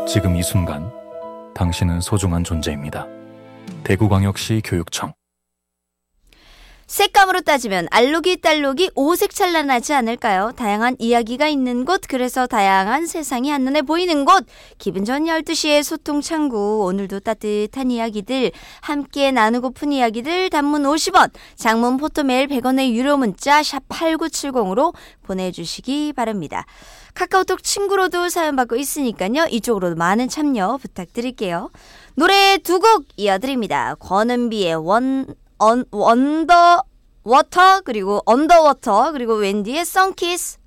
지금 이 순간 당신은 소중한 존재입니다. 대구광역시 교육청. 색감으로 따지면 알록이 딸록이 오색찬란하지 않을까요? 다양한 이야기가 있는 곳, 그래서 다양한 세상이 한눈에 보이는 곳. 기분 좋은 12시의 소통창구. 오늘도 따뜻한 이야기들, 함께 나누고픈 이야기들, 단문 50원, 장문 포토메일 100원의 유료 문자 샵 8970으로 보내주시기 바랍니다. 카카오톡 친구로도 사연 받고 있으니까요. 이쪽으로도 많은 참여 부탁드릴게요. 노래 두 곡 이어드립니다. 권은비의 원더 워터, 그리고 언더워터, 그리고 웬디의 선키스.